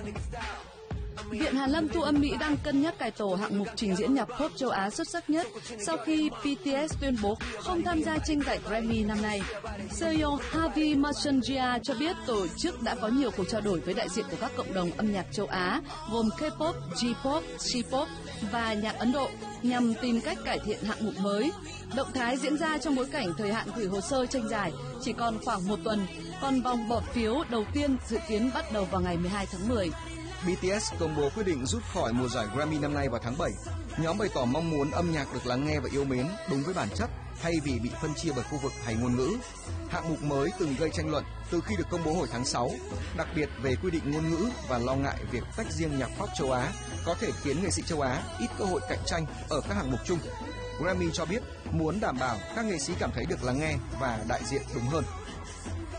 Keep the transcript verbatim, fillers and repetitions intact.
Viện Hàn Lâm Thu âm Mỹ đang cân nhắc cải tổ hạng mục trình diễn nhạc pop châu Á xuất sắc nhất sau khi bê tê ét tuyên bố không tham gia tranh giải Grammy năm nay. xê e ô Harvey Marchangia cho biết tổ chức đã có nhiều cuộc trao đổi với đại diện của các cộng đồng âm nhạc châu Á gồm K-pop, J-pop, C-pop và nhạc Ấn Độ nhằm tìm cách cải thiện hạng mục mới. Động thái diễn ra trong bối cảnh thời hạn gửi hồ sơ tranh giải chỉ còn khoảng một tuần, còn vòng bỏ phiếu đầu tiên dự kiến bắt đầu vào ngày mười hai tháng mười. bê tê ét công bố quyết định rút khỏi mùa giải Grammy năm nay vào tháng bảy. Nhóm bày tỏ mong muốn âm nhạc được lắng nghe và yêu mến đúng với bản chất thay vì bị phân chia bởi khu vực hay ngôn ngữ. Hạng mục mới từng gây tranh luận từ khi được công bố hồi tháng sáu, đặc biệt về quy định ngôn ngữ và lo ngại việc tách riêng nhạc pop châu Á có thể khiến nghệ sĩ châu Á ít cơ hội cạnh tranh ở các hạng mục chung. Grammy cho biết muốn đảm bảo các nghệ sĩ cảm thấy được lắng nghe và đại diện đúng hơn.